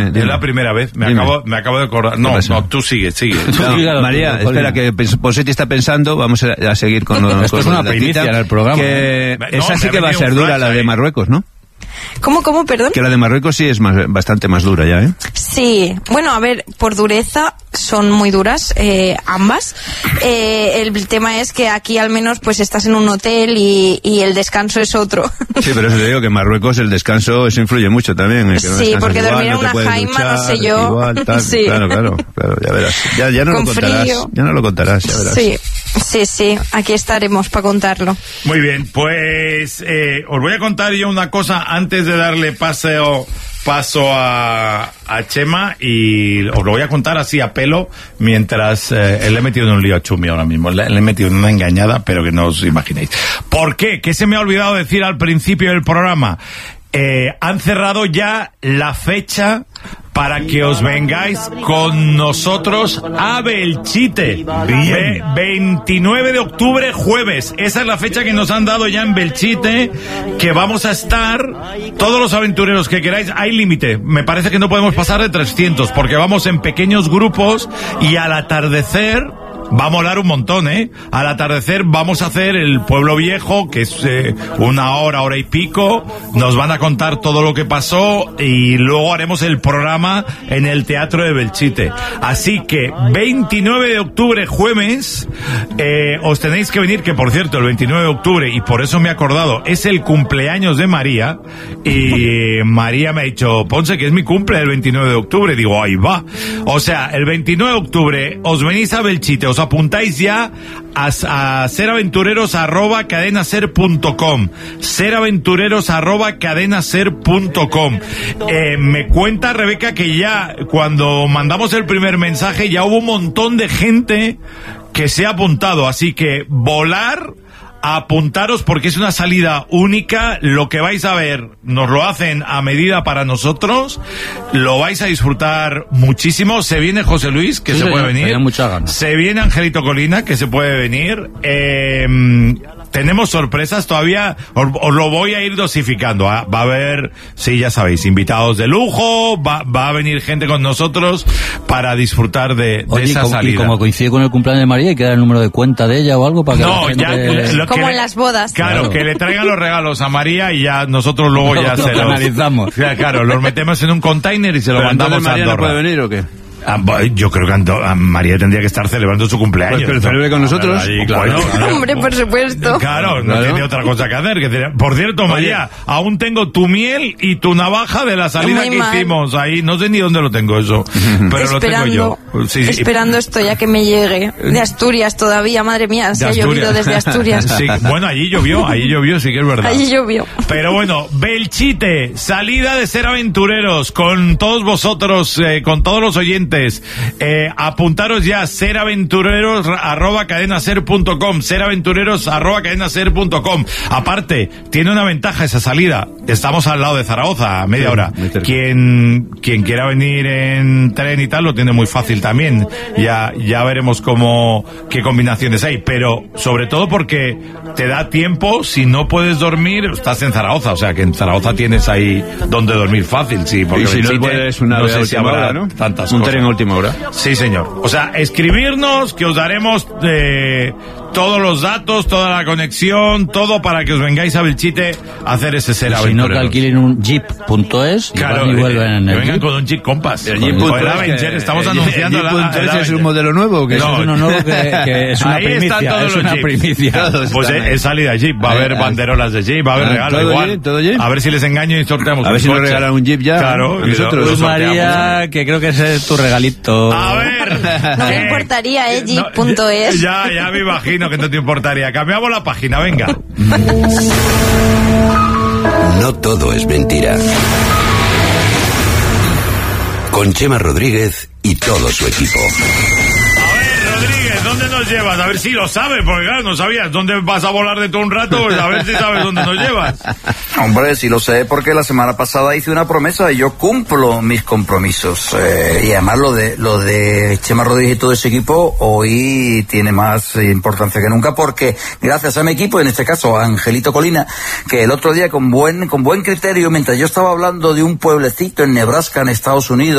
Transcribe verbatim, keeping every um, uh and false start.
dime, dime. Es la primera vez, me Dime. acabo, me acabo de acordar. No, no, tú sigue, sigue. No, María, espera, que Posetti está pensando, vamos a, a seguir con lo, Esto con es lo una de la primicia cita, en el programa. Que No, esa sí me ha que va a venido ser un dura, flash la de ahí. Marruecos, ¿no? ¿Cómo, cómo, perdón? Que la de Marruecos sí es más, bastante más dura ya, ¿eh? Sí, bueno, a ver, por dureza son muy duras eh, ambas. Eh, el tema es que aquí al menos pues estás en un hotel y, y el descanso es otro. Sí, pero eso te digo que en Marruecos el descanso eso influye mucho también. eh, que no Sí, descansas porque igual, dormir en no te una puedes jaima, duchar, no sé yo. igual, tal. Sí. Claro, claro, claro, ya verás. Ya, ya no Con lo contarás, frío. ya no lo contarás, ya verás. Sí, sí, sí, aquí estaremos para contarlo. Muy bien, pues eh, os voy a contar yo una cosa antes de darle paseo, paso a, a Chema, y os lo voy a contar así a pelo mientras eh, le he metido en un lío a Chumi ahora mismo. Le, le he metido en una engañada, pero que no os imaginéis. ¿Por qué? ¿Qué se me ha olvidado decir al principio del programa? Eh, han cerrado ya la fecha para que os vengáis con nosotros a Belchite. Ve- veintinueve de octubre, jueves. Esa es la fecha que nos han dado ya en Belchite, que vamos a estar todos los aventureros que queráis. Hay límite. Me parece que no podemos pasar de trescientos, porque vamos en pequeños grupos y al atardecer va a molar un montón, ¿eh? Al atardecer vamos a hacer el Pueblo Viejo, que es eh, una hora, hora y pico. Nos van a contar todo lo que pasó y luego haremos el programa en el Teatro de Belchite. Así que veintinueve de octubre, jueves, eh, os tenéis que venir, que por cierto, el veintinueve de octubre, y por eso me he acordado, es el cumpleaños de María, y María me ha dicho, Ponce, que es mi cumple el veintinueve de octubre. Digo, ahí va. O sea, el veintinueve de octubre os venís a Belchite, os apuntáis ya a, a seraventureros arroba cadenaser punto com, seraventureros arroba cadenaser punto com. Eh, me cuenta Rebeca que ya cuando mandamos el primer mensaje ya hubo un montón de gente que se ha apuntado, así que volar, apuntaros, porque es una salida única. Lo que vais a ver nos lo hacen a medida para nosotros, lo vais a disfrutar muchísimo. Se viene José Luis, que Sí, se señor, puede venir, tenía muchas ganas. se viene Angelito Colina, que se puede venir. eh, tenemos sorpresas todavía, os, os lo voy a ir dosificando. ¿eh? Va a haber, sí, ya sabéis, invitados de lujo, va, va a venir gente con nosotros para disfrutar de, de Oye, esa y como, salida. y como coincide con el cumpleaños de María, ¿hay que dar el número de cuenta de ella o algo para que No, la ya, gente... lo que Como le- en las bodas. Claro, Claro. que le traigan los regalos a María y ya nosotros luego ya Lo se los analizamos. Ya, claro, los metemos en un container y se lo Pero mandamos entonces a María no Andorra. puede venir, ¿o qué? Ah, bueno, yo creo que Ando- a María tendría que estar celebrando su cumpleaños. Pues que ¿no? celebre con nosotros. Ahí, Claro, bueno, claro. Hombre, por supuesto. Claro, no Claro. tiene otra cosa que hacer. Que tener- Por cierto, María, aún tengo tu miel y tu navaja de la salida Muy que mal. hicimos ahí. No sé ni dónde lo tengo eso, pero lo tengo yo. Esperando, Sí, sí. esperando esto ya que me llegue. De Asturias todavía, madre mía, se De ha llovido Asturias. desde Asturias. Sí, bueno, allí llovió, allí llovió, sí que es verdad. Allí llovió. Pero bueno, Belchite, salida de Ser Aventureros, con todos vosotros, eh, con todos los oyentes. Eh, apuntaros ya, seraventureros arroba cadenaser punto com, seraventureros arroba cadenaser punto com. Aparte, tiene una ventaja esa salida. Estamos al lado de Zaragoza, a media Sí, hora. muy cerca. Quien, quien quiera venir en tren y tal, lo tiene muy fácil también. Ya, ya veremos cómo, qué combinaciones hay. Pero, sobre todo porque te da tiempo, si no puedes dormir, estás en Zaragoza. O sea, que en Zaragoza tienes ahí donde dormir fácil, sí. Porque Y si no Belchite, puedes una no vez a sé si última habrá hora, ¿no? tantas Un cosas. tren a última hora. Sí, señor. O sea, escribirnos, que os daremos eh, todos los datos, toda la conexión, todo para que os vengáis a Belchite a hacer ese ser Si no, que aventurero. alquilen un jeep punto es y Claro, van y eh, vuelven en que el vengan jeep. con un Jeep Compass. El Con- Jeep con punto el es Avenger, que- estamos el anunciando Jeep la- punto el es es Avenger. un modelo nuevo, ¿o qué? No, Es uno nuevo que, que es una Ahí están primicia, todos es los una Jeeps. primicia. Todos Pues están es, ahí. es salida Jeep, va a haber Eh, eh. banderolas de Jeep, va a haber Ah, regalo todo igual. Jeep, todo Jeep. A ver si les engaño y sorteamos A ver un si nos coche. regalan un Jeep ya Claro, a y nosotros. lo- lo Pues sorteamos. María, que creo que ese es tu regalito. A ver. No me eh, importaría, eh, no, jeep punto es. Ya, ya me imagino que no te importaría. Cambiamos la página, venga. No todo es mentira. Con Chema Rodríguez y todo su equipo. A ver, Rodríguez, ¿dónde nos llevas? A ver si lo sabes, porque claro, no sabías dónde vas a volar de todo un rato, pues a ver si sabes dónde nos llevas. Hombre, sí lo sé porque la semana pasada hice una promesa y yo cumplo mis compromisos. Eh, y además lo de lo de Chema Rodríguez y todo ese equipo hoy tiene más importancia que nunca porque gracias a mi equipo, en este caso a Angelito Colina, que el otro día con buen con buen criterio, mientras yo estaba hablando de un pueblecito en Nebraska, en Estados Unidos,